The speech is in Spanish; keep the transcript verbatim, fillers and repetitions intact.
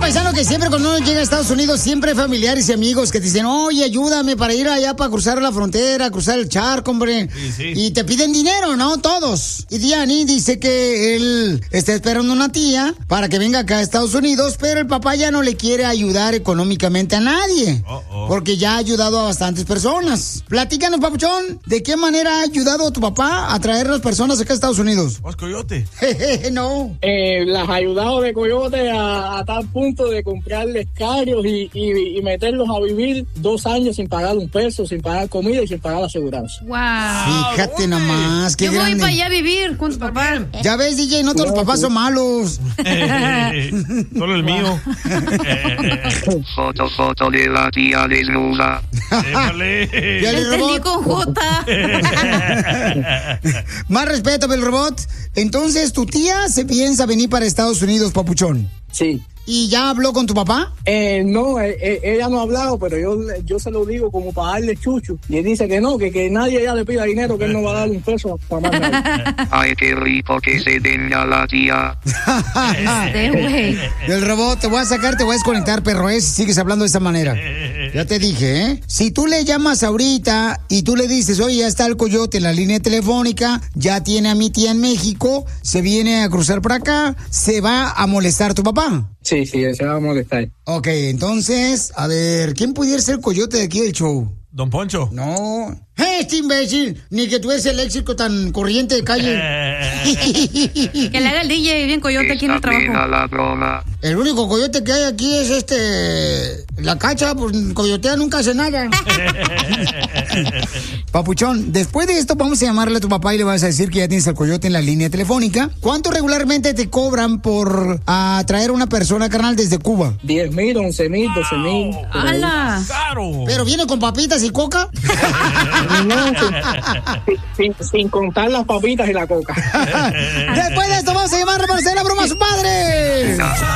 paisano, que siempre cuando uno llega a Estados Unidos, siempre hay familiares y amigos que te dicen, oye, ayúdame para ir allá para cruzar la frontera, cruzar el charco, hombre. Sí, sí. Y te piden dinero, ¿no? Todos. Y Diani dice que él está esperando una tía para que venga acá a Estados Unidos, pero el papá ya no le quiere ayudar económicamente a nadie. Oh, oh. Porque ya ha ayudado a bastantes personas. Platícanos, papuchón, ¿de qué manera ha ayudado a tu papá a traer las personas acá a Estados Unidos? ¿Vos, coyote? No. Eh, las ha ayudado de coyote a, a tal punto de comprarles carros y, y, y meterlos a vivir dos años sin pagar un peso, sin pagar comida y sin pagar la aseguranza. Wow. Fíjate nomás, qué Yo voy grande. para allá a vivir con tu papá. Ya ves, D J, no todos los papás son malos. Solo el mío. Foto, foto de la tía desnuda. Épale. Ya le Entendí robot. con J. Más respeto, el robot. Entonces, tu tía se piensa venir para Estados Unidos, papuchón. Sí. ¿Y ya habló con tu papá? Eh, no, eh, eh, ella no ha hablado, pero yo, yo se lo digo como para darle chucho. Y él dice que no, que, que nadie ya le pida dinero, que él no va a dar un peso para más nadie. Ay, qué rico que se den a la tía. Este güey. El robot, te voy a sacar, te voy a desconectar, perro, ¿eh? Si sigues hablando de esa manera. Ya te dije, ¿eh? Si tú le llamas ahorita y tú le dices, oye, ya está el coyote en la línea telefónica, ya tiene a mi tía en México, se viene a cruzar por acá, se va a molestar tu papá. Sí, sí, se va a molestar. Ok, entonces, a ver, ¿quién pudiera ser el coyote de aquí del show? Don Poncho. No. ¡Eh, este imbécil! Ni que tuviese el léxico tan corriente de calle. Que le haga el D J bien coyote aquí en el Está buena trabajo. la broma. El único coyote que hay aquí es este... La cacha, pues coyotea nunca hace nada. Papuchón, después de esto vamos a llamarle a tu papá y le vas a decir que ya tienes al coyote en la línea telefónica. ¿Cuánto regularmente te cobran por a traer a una persona, carnal, desde Cuba? diez mil, once mil, doce mil. ¡Hala! ¡Caro! ¿Pero viene con papitas y coca? No, sin, sin, sin contar las papitas y la coca. Después de esto vamos a llamarle para hacer la broma a su padre.